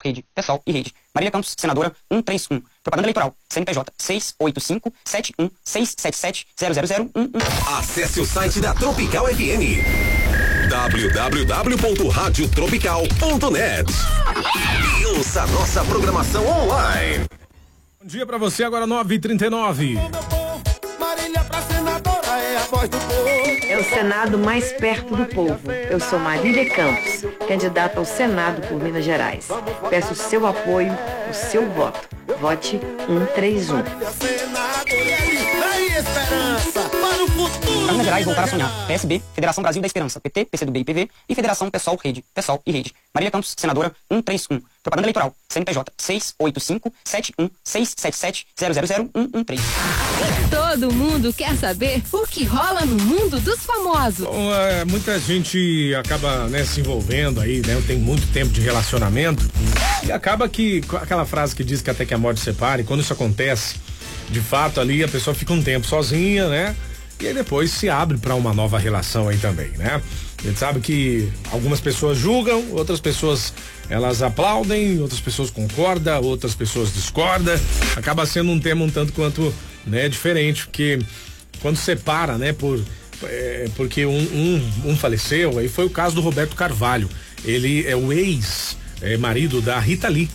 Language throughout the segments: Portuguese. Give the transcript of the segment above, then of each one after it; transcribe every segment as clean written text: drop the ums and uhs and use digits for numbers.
Rede, PSOL e Rede. Marília Campos, senadora 131. Propaganda eleitoral, CNPJ 685-71-677-00011. Acesse o site da Tropical FM. www.radiotropical.net e ouça nossa programação online. Bom dia pra você, agora 9h39. Marília pra senadora é a voz do povo. É o Senado mais perto do povo. Eu sou Marília Campos, candidata ao Senado por Minas Gerais. Peço o seu apoio, o seu voto. Vote 131. Minas Gerais voltar a sonhar. PSB, Federação Brasil da Esperança, PT, PCdoB e PV e Federação PSOL, Rede, PSOL e Rede. Marília Campos, senadora 131. Propaganda eleitoral, CNPJ 685-71-677-0001113. Todo mundo quer saber o que rola no mundo dos famosos. Bom, muita gente acaba, né, se envolvendo aí, né? Tem muito tempo de relacionamento e acaba que aquela frase que diz que até que a morte separe, quando isso acontece, de fato ali a pessoa fica um tempo sozinha, né? E aí depois se abre para uma nova relação aí também, né? A gente sabe que algumas pessoas julgam, outras pessoas elas aplaudem, outras pessoas concordam, outras pessoas discordam. Acaba sendo um tema um tanto quanto, né, diferente, porque quando separa, né, porque um faleceu, aí foi o caso do Roberto Carvalho. Ele é o ex-marido da Rita Lee.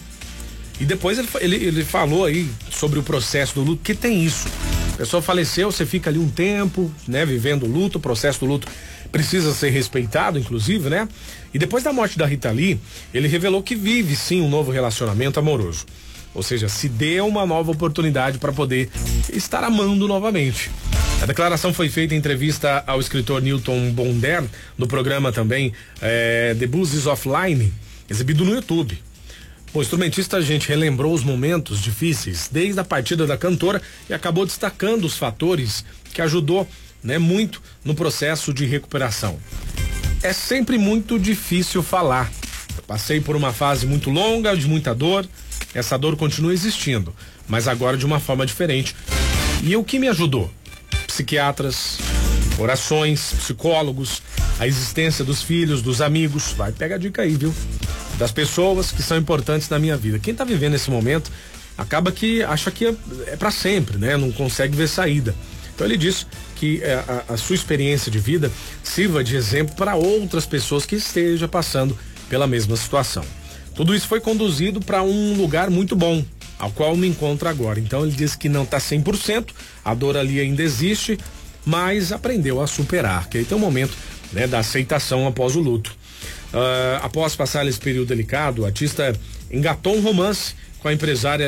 E depois ele falou aí sobre o processo do luto, que tem isso. A pessoa faleceu, você fica ali um tempo, né, vivendo o luto, o processo do luto precisa ser respeitado, inclusive, né? E depois da morte da Rita Lee, ele revelou que vive sim um novo relacionamento amoroso. Ou seja, se deu uma nova oportunidade para poder estar amando novamente. A declaração foi feita em entrevista ao escritor Newton Bonder, no programa também The Buzzes Offline, exibido no YouTube. O instrumentista, a gente relembrou os momentos difíceis desde a partida da cantora e acabou destacando os fatores que ajudou, né, muito no processo de recuperação. É sempre muito difícil falar. Eu passei por uma fase muito longa, de muita dor. Essa dor continua existindo, mas agora de uma forma diferente. E o que me ajudou? Psiquiatras, orações, psicólogos, a existência dos filhos, dos amigos. Vai, pega a dica aí, viu? Das pessoas que são importantes na minha vida. Quem tá vivendo esse momento acaba que acha que é para sempre, né? Não consegue ver saída. Então ele disse que a sua experiência de vida sirva de exemplo para outras pessoas que estejam passando pela mesma situação. Tudo isso foi conduzido para um lugar muito bom, ao qual me encontro agora. Então ele disse que não está 100%, a dor ali ainda existe, mas aprendeu a superar, que aí tem um momento, né, da aceitação após o luto. Após passar esse período delicado, o artista engatou um romance com a empresária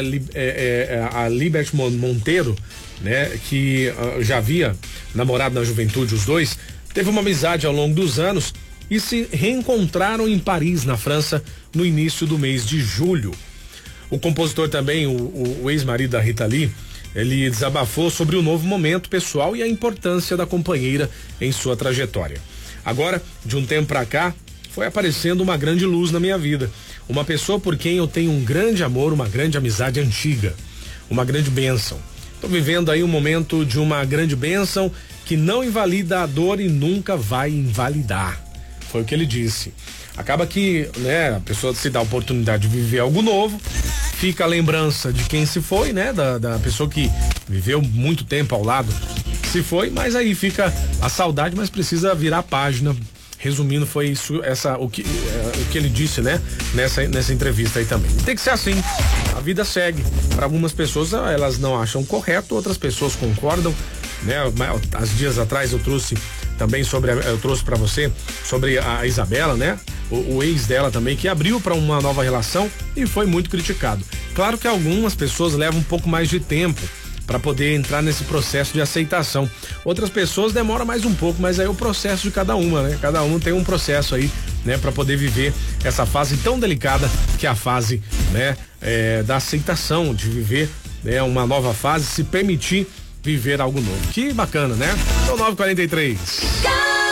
a Liberty Monteiro, né, que já havia namorado na juventude os dois, teve uma amizade ao longo dos anos e se reencontraram em Paris, na França, no início do mês de julho. O compositor também, o ex-marido da Rita Lee, ele desabafou sobre o novo momento pessoal e a importância da companheira em sua trajetória. Agora, de um tempo pra cá, foi aparecendo uma grande luz na minha vida. Uma pessoa por quem eu tenho um grande amor, uma grande amizade antiga, uma grande bênção. Estou vivendo aí um momento de uma grande bênção que não invalida a dor e nunca vai invalidar. Foi o que ele disse. Acaba que, né, a pessoa se dá a oportunidade de viver algo novo, fica a lembrança de quem se foi, né, da pessoa que viveu muito tempo ao lado, se foi, mas aí fica a saudade, mas precisa virar a página. Resumindo, foi isso, o que ele disse, né, nessa entrevista aí também. Tem que ser assim, a vida segue. Para algumas pessoas elas não acham correto, outras pessoas concordam, né? Há dias atrás eu trouxe também eu trouxe para você sobre a Isabela, né? O ex dela também, que abriu para uma nova relação e foi muito criticado. Claro que algumas pessoas levam um pouco mais de tempo para poder entrar nesse processo de aceitação. Outras pessoas demoram mais um pouco, mas aí é o processo de cada uma, né? Cada um tem um processo aí, né, para poder viver essa fase tão delicada que é a fase, né, da aceitação, de viver, né, uma nova fase, se permitir viver algo novo. Que bacana, né? Então 9h43.